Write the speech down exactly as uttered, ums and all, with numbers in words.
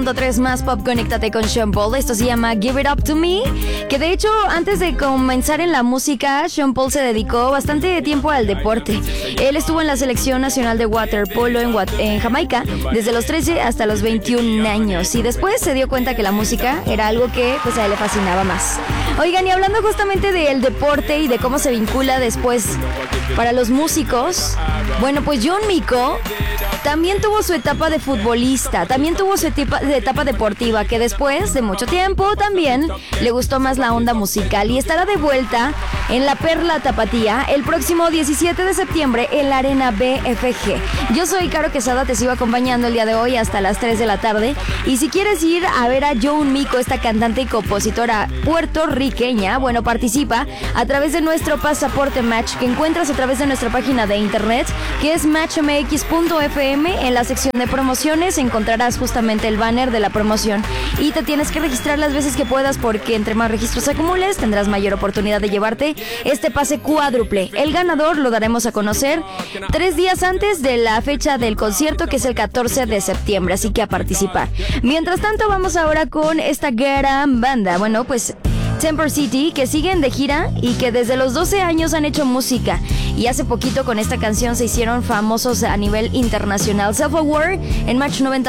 tres más pop, conéctate con Sean Paul. Esto se llama Give It Up To Me, que de hecho antes de comenzar en la música, Sean Paul se dedicó bastante tiempo al deporte. Él estuvo en la selección nacional de waterpolo en, en Jamaica desde los trece hasta los veintiún años, y después se dio cuenta que la música era algo que pues a él le fascinaba más. Oigan, y hablando justamente del deporte y de cómo se vincula después para los músicos, bueno, pues John Mico también tuvo su etapa de futbolista, también tuvo su etapa, de etapa deportiva, que después de mucho tiempo también le gustó más la onda musical, y estará de vuelta en la Perla Tapatía el próximo diecisiete de septiembre en la Arena B F G. Yo soy Caro Quesada, te sigo acompañando el día de hoy hasta las tres de la tarde, y si quieres ir a ver a John Mico, esta cantante y compositora puertorriqueña, bueno, participa a través de nuestro pasaporte Match, que encuentras a través de nuestra página de internet, que es match m x punto f m. En la sección de promociones encontrarás justamente el banner de la promoción, y te tienes que registrar las veces que puedas, porque entre más registros acumules tendrás mayor oportunidad de llevarte este pase cuádruple. El ganador lo daremos a conocer tres días antes de la fecha del concierto, que es el catorce de septiembre, así que a participar. Mientras tanto, vamos ahora con esta gran banda. Bueno, pues Temper City, que siguen de gira y que desde los doce años han hecho música, y hace poquito con esta canción se hicieron famosos a nivel internacional. Self-Aware en Match noventa